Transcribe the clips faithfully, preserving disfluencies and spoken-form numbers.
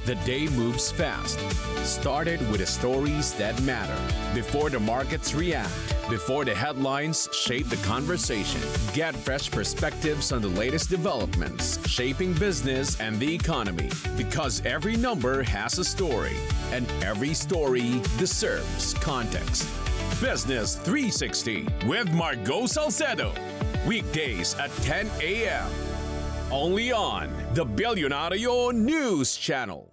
The day moves fast. Started with the stories that matter. Before the markets react, before the headlines shape the conversation, get fresh perspectives on the latest developments shaping business and the economy. Because every number has a story, and every story deserves context. Business three sixty with Margo Salcedo. Weekdays at ten a.m. Only on the Billionario News Channel.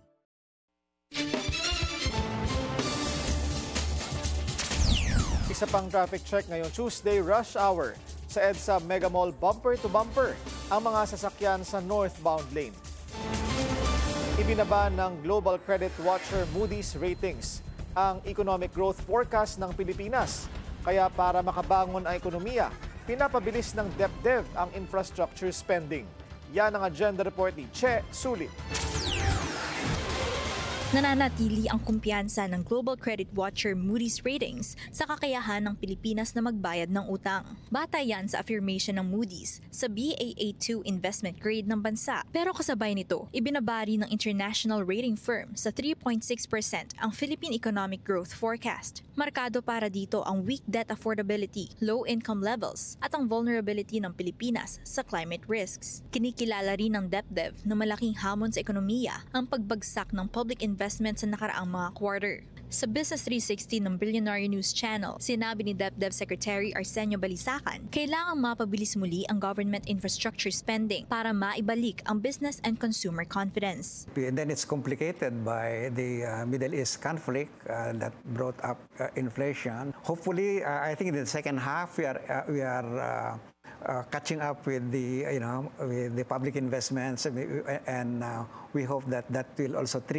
Isa pang traffic check ngayong Tuesday rush hour sa EDSA Mega Mall bumper to bumper ang mga sasakyan sa northbound lane. Ibinaba ng Global Credit Watcher Moody's ratings ang economic growth forecast ng Pilipinas. Kaya para makabangon ang ekonomiya, pinapabilis ng DepDev ang infrastructure spending. Yan ang agenda report ni Che Sulit. Nananatili ang kumpiyansa ng Global Credit Watcher Moody's ratings sa kakayahan ng Pilipinas na magbayad ng utang. Batay yan sa affirmation ng Moody's sa B A A two investment grade ng bansa. Pero kasabay nito, ibinabari ng international rating firm sa three point six percent ang Philippine economic growth forecast. Markado para dito ang weak debt affordability, low income levels, at ang vulnerability ng Pilipinas sa climate risks. Kinikilala rin ng DepDev na malaking hamon sa ekonomiya ang pagbagsak ng public investment investment sa nakaraang mga quarter. Sa Business three sixty ng Billionario News Channel, sinabi ni DepDev Secretary Arsenio Balisacan, kailangang mapabilis muli ang government infrastructure spending para maibalik ang business and consumer confidence. And then it's complicated by the uh, Middle East conflict uh, that brought up uh, inflation. Hopefully, uh, I think in the second half we are uh, we are uh, uh, catching up with the you know with the public investments, and uh, we hope that that will also trigger